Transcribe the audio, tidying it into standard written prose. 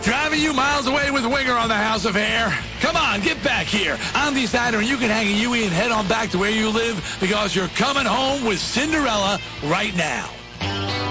Driving you miles away with Winger on the House of Hair. Come on, get back here. I'm the Decider, and you can hang a Yui and head on back to where you live because you're coming home with Cinderella right now.